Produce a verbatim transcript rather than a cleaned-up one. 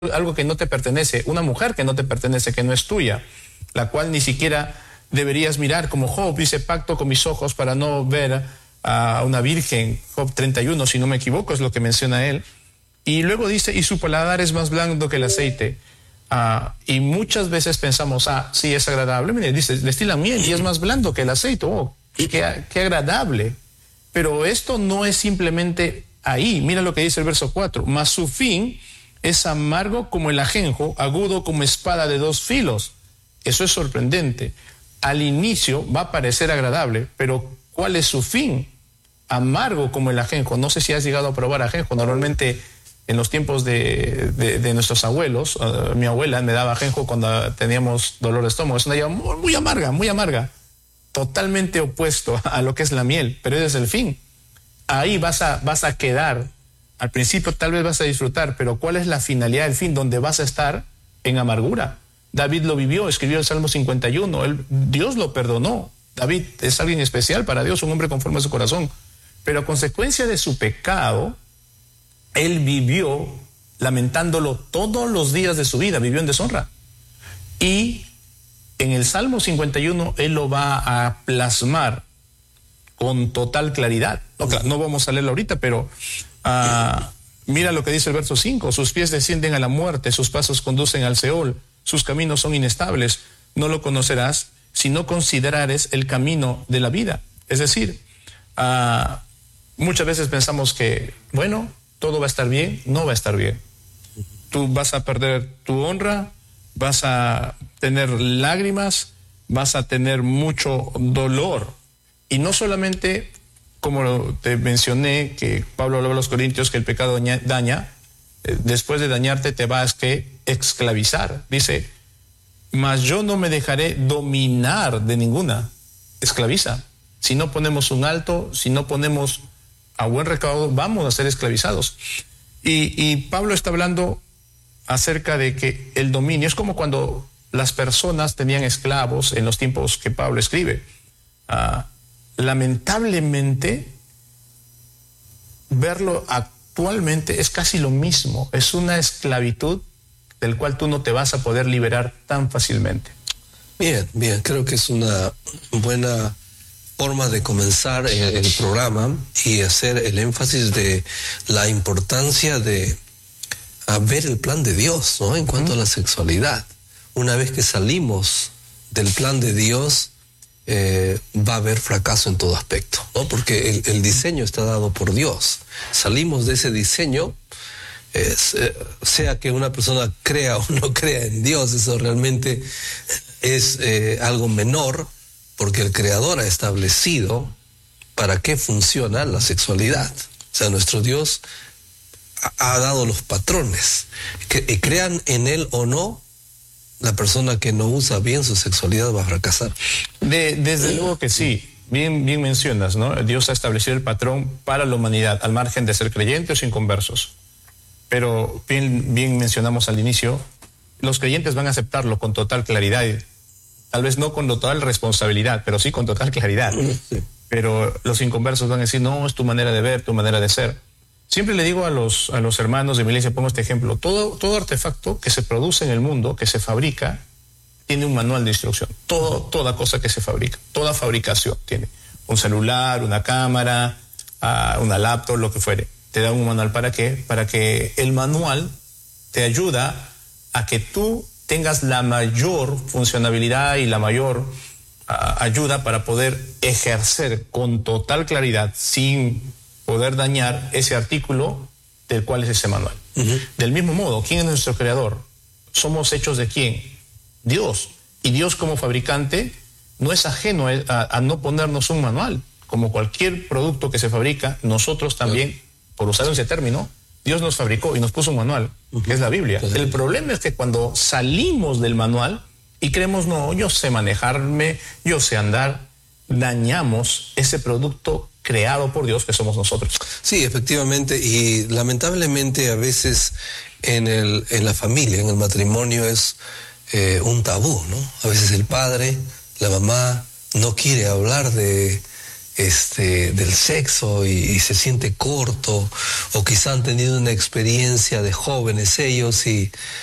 algo que no te pertenece, una mujer que no te pertenece, que no es tuya, la cual ni siquiera deberías mirar, como Job dice, pacto con mis ojos para no ver a una virgen. Job treinta y uno, si no me equivoco, es lo que menciona él. Y luego dice, y su paladar es más blando que el aceite. Ah, y muchas veces pensamos, ah, sí, es agradable. Mire, dice, destila miel y es más blando que el aceite. Oh, qué, qué agradable. Pero esto no es simplemente ahí. Mira lo que dice el verso cuatro. Mas su fin es amargo como el ajenjo, agudo como espada de dos filos. Eso es sorprendente. Al inicio va a parecer agradable, pero ¿cuál es su fin? Amargo como el ajenjo. No sé si has llegado a probar ajenjo. Normalmente en los tiempos de, de, de nuestros abuelos, uh, mi abuela me daba ajenjo cuando teníamos dolor de estómago. Es una llama muy, muy amarga, muy amarga. Totalmente opuesto a lo que es la miel, pero ese es el fin. Ahí vas a, vas a quedar. Al principio tal vez vas a disfrutar, pero ¿cuál es la finalidad, el fin? Donde vas a estar en amargura. David lo vivió, escribió el Salmo cincuenta y uno, él, Dios lo perdonó. David es alguien especial para Dios, un hombre conforme a su corazón. Pero a consecuencia de su pecado, él vivió lamentándolo todos los días de su vida, vivió en deshonra. Y en el Salmo cincuenta y uno, él lo va a plasmar con total claridad. No, claro, no vamos a leerlo ahorita, pero uh, mira lo que dice el verso cinco. Sus pies descienden a la muerte, sus pasos conducen al Seol, sus caminos son inestables. No lo conocerás si no considerares el camino de la vida. Es decir, uh, muchas veces pensamos que, bueno, todo va a estar bien. No va a estar bien. Tú vas a perder tu honra, vas a tener lágrimas, vas a tener mucho dolor. Y no solamente, como te mencioné, que Pablo hablaba a los Corintios, que el pecado daña, daña eh, después de dañarte te vas que esclavizar. Dice, mas yo no me dejaré dominar de ninguna. Esclaviza. Si no ponemos un alto, si no ponemos a buen recaudo, vamos a ser esclavizados. Y, y Pablo está hablando acerca de que el dominio es como cuando las personas tenían esclavos en los tiempos que Pablo escribe. Uh, lamentablemente, verlo actualmente es casi lo mismo. Es una esclavitud del cual tú no te vas a poder liberar tan fácilmente. Bien, bien, creo que es una buena forma de comenzar el, el programa y hacer el énfasis de la importancia de a ver el plan de Dios, ¿no? En cuanto uh-huh. a la sexualidad. Una vez que salimos del plan de Dios, eh, va a haber fracaso en todo aspecto, ¿no? Porque el, el diseño está dado por Dios. Salimos de ese diseño, eh, sea que una persona crea o no crea en Dios, eso realmente es eh, algo menor, porque el Creador ha establecido para qué funciona la sexualidad. O sea, nuestro Dios ha, ha dado los patrones. Que, que crean en Él o no, la persona que no usa bien su sexualidad va a fracasar. De, desde luego que sí. Bien, bien mencionas, ¿no? Dios ha establecido el patrón para la humanidad, al margen de ser creyentes o inconversos. Pero bien, bien mencionamos al inicio, los creyentes van a aceptarlo con total claridad. Tal vez no con total responsabilidad, pero sí con total claridad. Sí. Pero los inconversos van a decir, no, es tu manera de ver, tu manera de ser. Siempre le digo a los, a los hermanos de mi iglesia, pongo este ejemplo, todo, todo artefacto que se produce en el mundo, que se fabrica, tiene un manual de instrucción. Todo, toda cosa que se fabrica, toda fabricación tiene. Un celular, una cámara, uh, una laptop, lo que fuere. Te da un manual. ¿Para qué? Para que el manual te ayuda a que tú tengas la mayor funcionabilidad y la mayor uh, ayuda para poder ejercer con total claridad, sin poder dañar ese artículo del cual es ese manual. Uh-huh. Del mismo modo, ¿quién es nuestro creador? ¿Somos hechos de quién? Dios. Y Dios como fabricante no es ajeno a, a, a no ponernos un manual. Como cualquier producto que se fabrica, nosotros también, uh-huh. por usar ese término, Dios nos fabricó y nos puso un manual, uh-huh. que es la Biblia. Uh-huh. El problema es que cuando salimos del manual y creemos, no, yo sé manejarme, yo sé andar, dañamos ese producto creado por Dios que somos nosotros. Sí, efectivamente, y lamentablemente a veces en, el, en la familia, en el matrimonio es eh, un tabú, ¿no? A veces el padre, la mamá no quiere hablar de este, del sexo y, y se siente corto, o quizá han tenido una experiencia de jóvenes ellos y